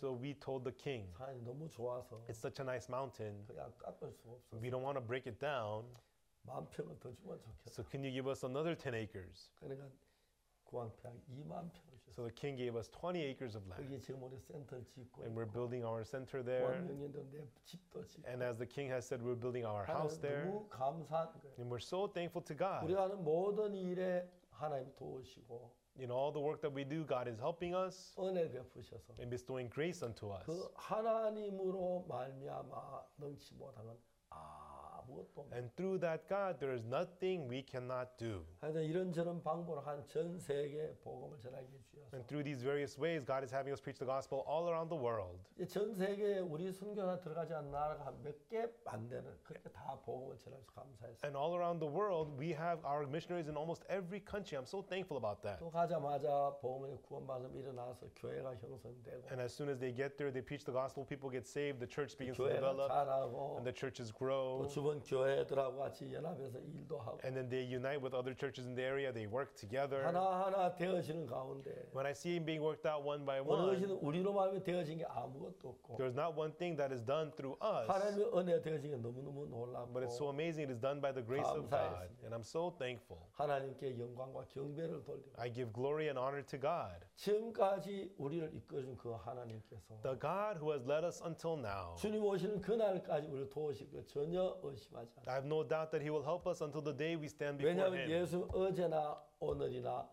So we told the king, 산이 너무 좋아서 it's such a nice mountain. 그냥 깎을 수가 없어서 We don't want to break it down. 10,000평을 더 주면 좋겠다. So can you give us another 10 acres? 그러니까 구왕평 20,000평을 줬어요. So the king gave us 20 acres of land. 거기 지금 우리 센터를 짓고 And we're 있고 building our center there. 구왕명년도 내 집도 짓고 And as the king has said, we're building our house 하나님 there. 너무 감사한 거예요. And we're so thankful to God. 우리가 하는 모든 일에 하나님 도우시고 In all the work that we do, God is helping us 은혜 베푸셔서 and bestowing grace unto us. 그 하나님으로 말미암아 넘치 못한 건 아무것도 없어요. And through that God, there is nothing we cannot do. 하여튼 이런저런 방법으로 한 전 세계 복음을 전하게 주셔서 And through these various ways, God is having us preach the gospel all around the world. 이제 전 세계에 우리 선교사 들어가지 않는 나라가 한 몇 개 안 되는 그렇게 다 복음을 전해서 감사했어요. And all around the world, we have our missionaries in almost every country. I'm so thankful about that. 또 가자마자 복음을 구원받으면 일어나서 교회가 형성되고 And as soon as they get there, they preach the gospel, people get saved, the church begins to 교회가 develop, 자라고 and the churches 또 grow. 주변 교회들하고 같이 연합해서 일도 하고 And then they unite with other churches in the area, they work together. 하나하나 되어지는 가운데 When I see it being worked out one by 어느 것이 one, 우리로 말하면 되어진 게 아무것도 없고 there's not one thing that is done through us, 하나님의 은혜가 되어진 게 너무너무 놀랍고 but it's so amazing it is done by the grace of God. And I'm so thankful. 하나님께 영광과 경배를 돌리고 I give glory and honor to God, 지금까지 우리를 이끌어준 그 하나님께서 the God who has led us until now. 주님 오시는 그날까지 우리를 도우실 거 전혀 의심하지 않습니다. I have no doubt that He will help us until the day we stand before 왜냐하면 Him. 예수 어제나 오늘이나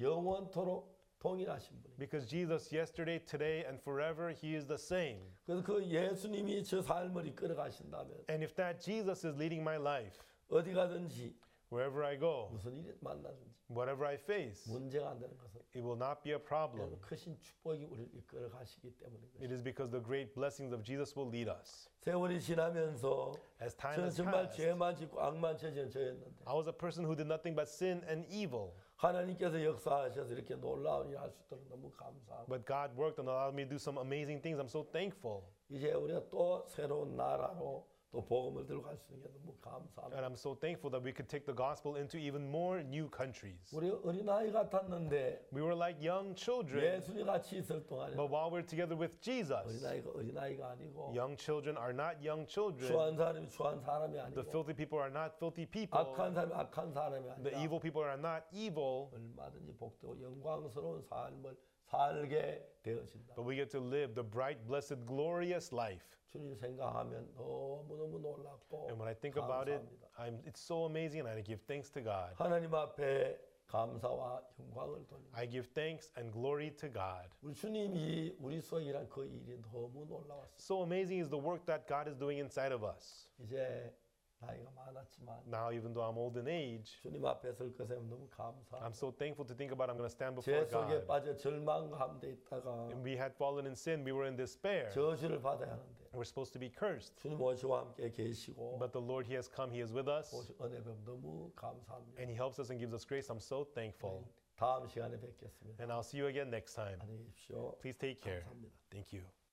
영원토록 동일하신 분이에요. Because Jesus, yesterday, today, and forever, He is the same. 그래서 그 예수님이 저 삶을 이끌어 가신다면 And if that Jesus is leading my life, 어디 가든지 wherever I go, 무슨 일이 만나든지 whatever I face, 문제가 안 되는 것은 it will not be a problem. 크신 축복이 우리를 이끌어 가시기 때문인 It 것이죠. is because the great blessings of Jesus will lead us. 세월이 지나면서 As time 저는 has 정말 passed, 죄만 짓고 악만 저지른 저였는데 I was a person who did nothing but sin and evil. 하나님께서 역사하셔서 이렇게 놀라운 일을 할 수 있도록 너무 감사하고 But God worked and allowed me to do some amazing things. I'm so thankful. 이제 우리가 또 새로운 나라로 또 복음을 들고 갈 수 있는 게 너무 감사합니다. And I'm so thankful that we could take the gospel into even more new countries. 우리 어린아이 같았는데 We were like young children, 예수님 같이 있을 동안에 but while we're together with Jesus, 어린아이가 아니고 young children are not young children. 추한 사람이 추한 사람이 The 아니고 filthy people are not filthy people. 악한 사람이 악한 사람이 The 아니라 evil people are not evil. 얼마든지 복되고 영광스러운 삶을 살게 되어진다. But we get to live the bright, blessed, glorious life. 주님 생각하면 너무너무 놀랍고 And when I think about it, 감사합니다. it's so amazing, and I give thanks to God. 하나님 앞에 감사와 영광을 돌립니다. I give thanks and glory to God. 우리 주님이 우리 속에 일한 그 일이 너무 놀라웠어요. So amazing is the work that God is doing inside of us. 이제 나이가 많았지만 Now, even though I'm old in age, 주님 앞에 설 것에 너무 감사합니다. I'm so thankful to think about I'm going to stand 죄 before 속에 God. 빠져 절망감돼 있다가 And we had fallen in sin. We were in despair. 저주를 받아야 하는데 We're supposed to be cursed. 주님 오시와 함께 계시고 But the Lord, He has come. He is with us. 은혜 베풀 너무 감사합니다. And He helps us and gives us grace. I'm so thankful. 다음 시간에 뵙겠습니다. And I'll see you again next time. 안녕히 계십시오. Please take care. 감사합니다. Thank you.